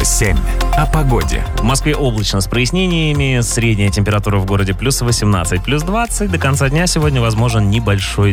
107. О погоде. В Москве облачно с прояснениями. Средняя температура в городе плюс 18, плюс 20. До конца дня сегодня возможен небольшой